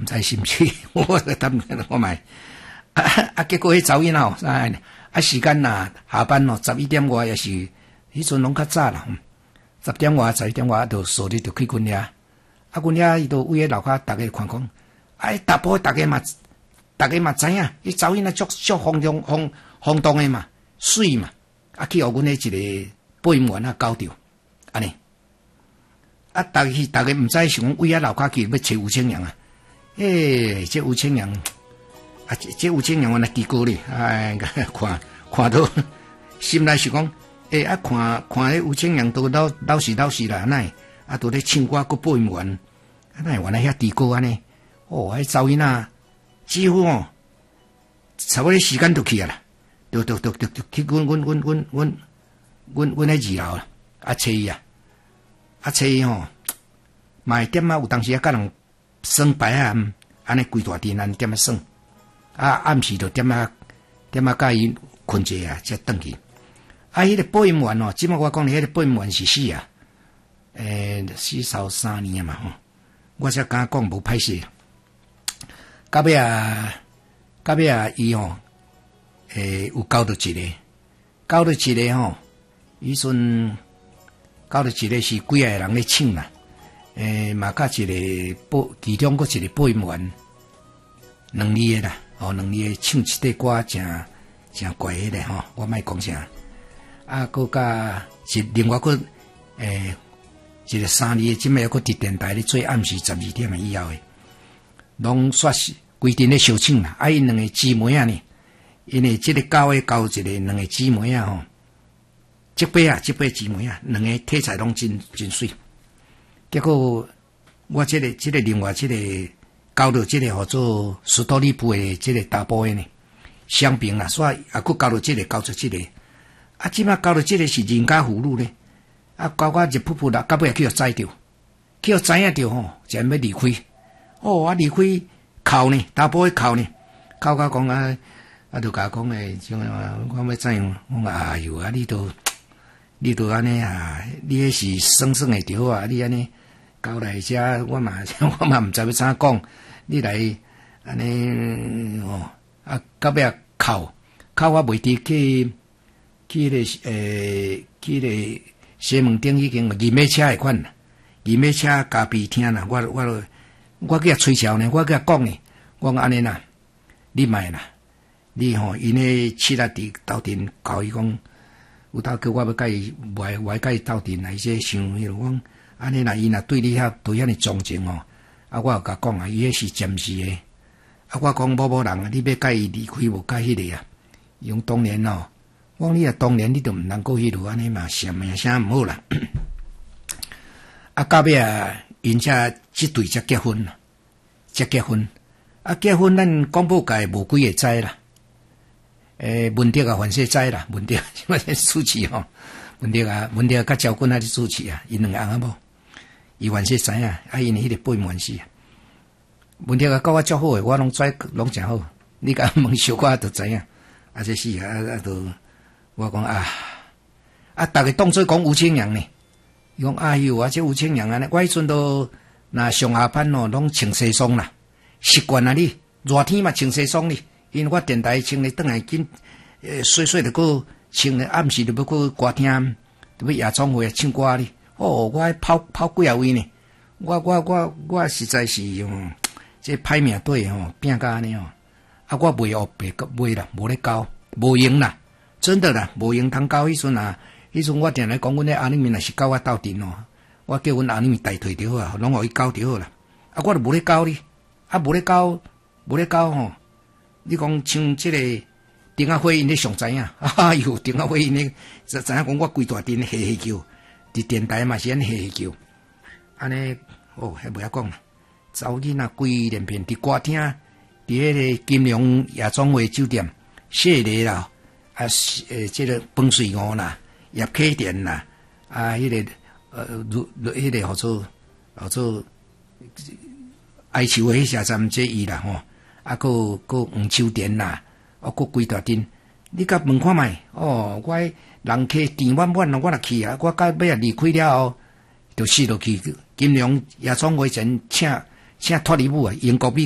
知是毋是，我我买结果迄查囡仔啥时间呐，下班11点外也是，迄阵拢较早啦，10点外、11点外就锁你就去阮遐，阮遐伊就为迄楼骹逐个看讲，大埔逐个嘛知影，迄查囡仔足轰动诶嘛，水嘛，去互阮迄一个保育员搞着，安尼，逐个毋知想讲为楼骹去要找吴清阳啊，这吴清阳。这吴清阳原来低高咧，看到心内是讲，看迄吴清阳都老实啦，奈都咧唱歌，佫保育员，奈原来遐低高安尼，迄查囡仔几乎差不多时间就去啊啦，就去阮迄2楼啦，找伊啊，找伊嘛会点有当时甲人算牌啊，安尼规大阵安点算。暗时就点甲伊困者啊，才转去。迄个保育员即摆我讲迄个保育员是死啊，死扫3年嘛我才敢讲无歹势。到尾伊有交到一个，迄阵交到一个是几个人咧抢啦，嘛甲一个其中佫一个保育员2字啦。2字唱一块歌真怪迄个我莫讲啥。佫甲是另外佫一个3字，即摆佫伫电台咧做暗时12点以后诶，拢煞是规定咧相抢啦。因2个姊妹啊呢，因为即个交一个2个姊妹啊即摆姊妹啊，2个体彩拢真水。结果我即个另外即个。交到即个号做斯多利布诶，即个大埔诶呢，相平啦，所以佫交到即个，即摆交到即个是人家俘虏咧，交我热扑扑啦，到尾去互知着，知影着就要离开，离开哭呢，大埔诶哭呢，哭甲讲就甲讲诶，我要怎样？我哎哟你都安尼啊，你迄是算诶着啊，你安尼交来遮，我嘛毋知要怎讲。你来安尼到尾哭我袂伫去个西门町已经二马车诶款啦，二马车加鼻听啦，我去吹痟呢，我去讲呢，我讲安尼啦，你莫啦，你因迄七仔伫斗阵交伊讲，有头叫我要甲伊我甲伊斗阵来说想迄落讲安尼啦，伊若对你对遐尼钟情我有甲讲伊迄是暂时诶。我讲某人你要甲伊离开无甲迄个啊？伊讲当然我讲你当然你都毋能够迄落安尼嘛，名声毋好啦。到尾因遮即对才结婚啦，结婚咱广播界无几个知啦。文德范世知啦，文德主持文德甲赵君主持啊，因2个翁仔某。伊原是知影，因迄个保育员是，文德甲我足好诶，我拢真好。你甲问小可就知影，这是就我讲逐个当作讲吴清阳呢。伊讲哎哟这吴清阳安尼，我迄阵都若上下班拢穿西装啦，习惯啊你，热天嘛穿西装哩，因为我电台穿咧，转来紧细就搁穿咧，暗时就要搁歌厅，就要夜总会唱歌哩。我跑几啊位呢？我实在是这歹命对拼甲安尼我袂学白袂啦，无咧教，无用啦，真的啦，无用通教。迄阵我定来讲，阮咧阿里面若是教我斗阵我叫阮阿里面代替着好啊，拢互伊教着好啦。我就无咧教你，无咧教你讲像即个丁阿辉因咧上知影，哟，丁阿辉因咧知影讲我规大阵嘿叫。伫电台嘛是安嘿叫，安尼迄袂晓讲啦。查某囡仔规连片伫歌厅，伫迄个金龙夜总会酒店，谢礼啦，即个饭水湖啦，叶客店啦，迄个迄个叫做爱树诶迄社站这伊啦佫黄秋店啦，佫规大阵。你甲问看觅我人客店满我若去啊，我到尾离开了后，就死落去。金龙夜总会前请托里姆英国